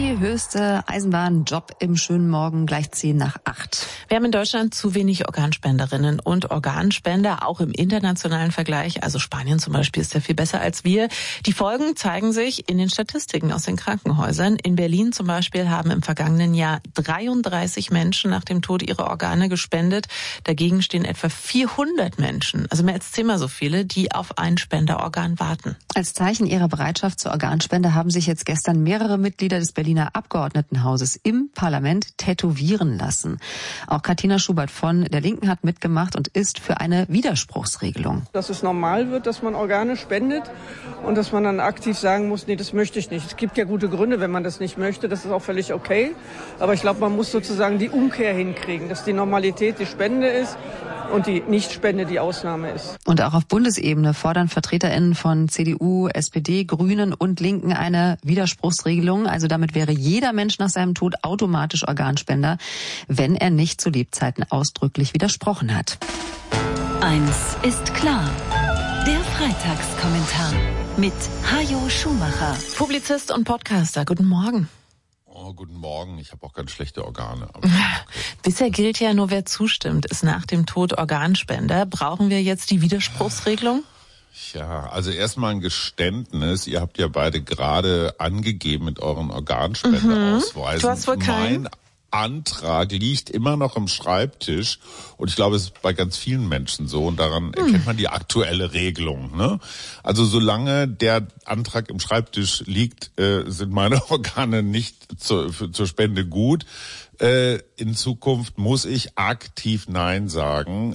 Die höchste Eisenbahnjob im schönen Morgen, gleich 7:10. Wir haben in Deutschland zu wenig Organspenderinnen und Organspender, auch im internationalen Vergleich. Also Spanien zum Beispiel ist ja viel besser als wir. Die Folgen zeigen sich in den Statistiken aus den Krankenhäusern. In Berlin zum Beispiel haben im vergangenen Jahr 33 Menschen nach dem Tod ihre Organe gespendet. Dagegen stehen etwa 400 Menschen, also mehr als 10-mal so viele, die auf ein Spenderorgan warten. Als Zeichen ihrer Bereitschaft zur Organspende haben sich jetzt gestern mehrere Mitglieder des Berliner Abgeordnetenhauses im Parlament tätowieren lassen. Auch Katina Schubert von der Linken hat mitgemacht und ist für eine Widerspruchsregelung. Dass es normal wird, dass man Organe spendet und dass man dann aktiv sagen muss, nee, das möchte ich nicht. Es gibt ja gute Gründe, wenn man das nicht möchte, das ist auch völlig okay. Aber ich glaube, man muss sozusagen die Umkehr hinkriegen, dass die Normalität die Spende ist und die Nichtspende die Ausnahme ist. Und auch auf Bundesebene fordern VertreterInnen von CDU, SPD, Grünen und Linken eine Widerspruchsregelung. Also damit wäre jeder Mensch nach seinem Tod automatisch Organspender, wenn er nicht zu Lebzeiten ausdrücklich widersprochen hat. Eins ist klar. Der Freitagskommentar mit Hajo Schumacher. Publizist und Podcaster, guten Morgen. Oh, guten Morgen. Ich habe auch ganz schlechte Organe. Okay. Bisher gilt ja, nur wer zustimmt, ist nach dem Tod Organspender. Brauchen wir jetzt die Widerspruchsregelung? Ja, also erstmal ein Geständnis. Ihr habt ja beide gerade angegeben mit euren Organspendeausweisen. Du hast wohl keinen. Mein Antrag liegt immer noch im Schreibtisch und ich glaube, es ist bei ganz vielen Menschen so und daran erkennt man die aktuelle Regelung. Ne? Also solange der Antrag im Schreibtisch liegt, sind meine Organe nicht zur Spende gut. In Zukunft muss ich aktiv Nein sagen,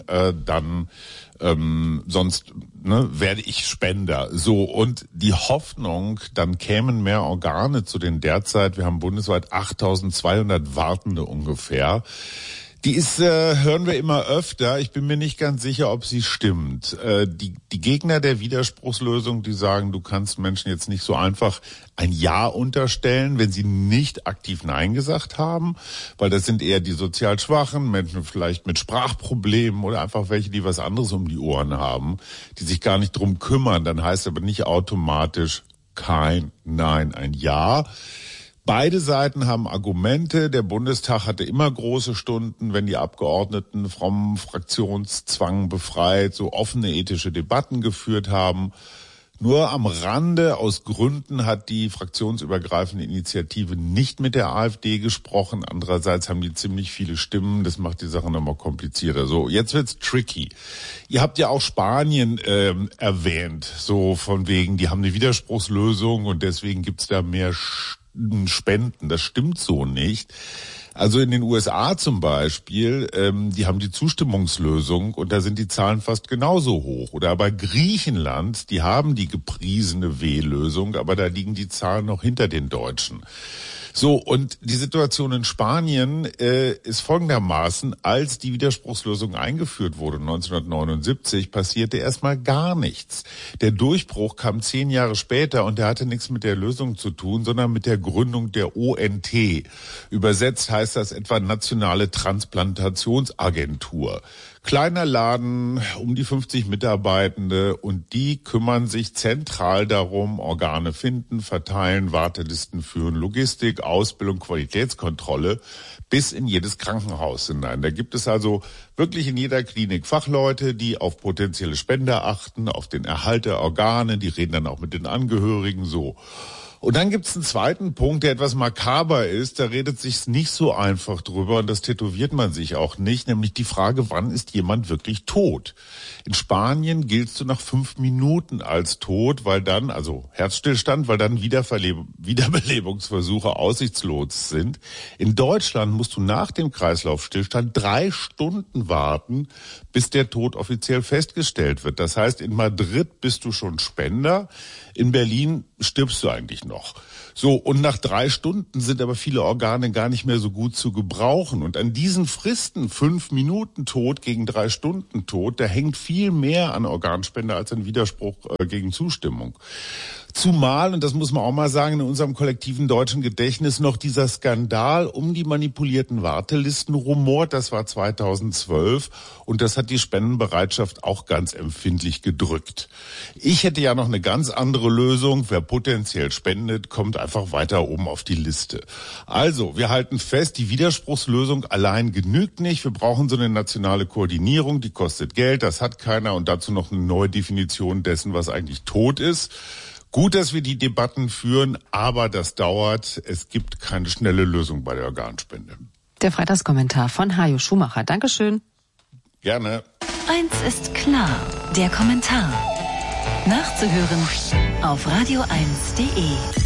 sonst werde ich Spender. So, und die Hoffnung, dann kämen mehr Organe zu den derzeit, wir haben bundesweit 8.200 Wartende ungefähr. Die ist, hören wir immer öfter. Ich bin mir nicht ganz sicher, ob sie stimmt. Die Gegner der Widerspruchslösung, die sagen, du kannst Menschen jetzt nicht so einfach ein Ja unterstellen, wenn sie nicht aktiv Nein gesagt haben, weil das sind eher die sozial Schwachen, Menschen vielleicht mit Sprachproblemen oder einfach welche, die was anderes um die Ohren haben, die sich gar nicht drum kümmern. Dann heißt aber nicht automatisch kein Nein, ein Ja. Beide Seiten haben Argumente. Der Bundestag hatte immer große Stunden, wenn die Abgeordneten vom Fraktionszwang befreit, so offene ethische Debatten geführt haben. Nur am Rande, aus Gründen, hat die fraktionsübergreifende Initiative nicht mit der AfD gesprochen. Andererseits haben die ziemlich viele Stimmen. Das macht die Sache nochmal komplizierter. So, jetzt wird's tricky. Ihr habt ja auch Spanien erwähnt, so von wegen, die haben eine Widerspruchslösung und deswegen gibt's da mehr Spenden. Das stimmt so nicht. Also in den USA zum Beispiel, die haben die Zustimmungslösung und da sind die Zahlen fast genauso hoch. Oder aber Griechenland, die haben die gepriesene W-Lösung, aber da liegen die Zahlen noch hinter den Deutschen. So, und die Situation in Spanien ist folgendermaßen: Als die Widerspruchslösung eingeführt wurde 1979, passierte erstmal gar nichts. Der Durchbruch kam 10 Jahre später und der hatte nichts mit der Lösung zu tun, sondern mit der Gründung der ONT. Übersetzt heißt das etwa Nationale Transplantationsagentur. Kleiner Laden, um die 50 Mitarbeitende und die kümmern sich zentral darum, Organe finden, verteilen, Wartelisten führen, Logistik, Ausbildung, Qualitätskontrolle bis in jedes Krankenhaus hinein. Da gibt es also wirklich in jeder Klinik Fachleute, die auf potenzielle Spender achten, auf den Erhalt der Organe, die reden dann auch mit den Angehörigen so. Und dann gibt's einen zweiten Punkt, der etwas makaber ist. Da redet sich's nicht so einfach drüber und das tätowiert man sich auch nicht, nämlich die Frage, wann ist jemand wirklich tot? In Spanien giltst du nach 5 Minuten als tot, weil dann, also Herzstillstand, weil dann Wiederbelebungsversuche aussichtslos sind. In Deutschland musst du nach dem Kreislaufstillstand 3 Stunden warten, bis der Tod offiziell festgestellt wird. Das heißt, in Madrid bist du schon Spender, in Berlin stirbst du eigentlich noch. So, und nach 3 Stunden sind aber viele Organe gar nicht mehr so gut zu gebrauchen. Und an diesen Fristen, 5 Minuten Tod gegen 3 Stunden Tod, da hängt viel mehr an Organspende als an Widerspruch gegen Zustimmung. Zumal, und das muss man auch mal sagen, in unserem kollektiven deutschen Gedächtnis noch dieser Skandal um die manipulierten Wartelisten rumort. Das war 2012 und das hat die Spendenbereitschaft auch ganz empfindlich gedrückt. Ich hätte ja noch eine ganz andere Lösung. Wer potenziell spendet, kommt einfach weiter oben auf die Liste. Also, wir halten fest, die Widerspruchslösung allein genügt nicht. Wir brauchen so eine nationale Koordinierung, die kostet Geld, das hat keiner und dazu noch eine neue Definition dessen, was eigentlich tot ist. Gut, dass wir die Debatten führen, aber das dauert. Es gibt keine schnelle Lösung bei der Organspende. Der Freitagskommentar von Hajo Schumacher. Dankeschön. Gerne. Eins ist klar, der Kommentar. Nachzuhören auf radio1.de.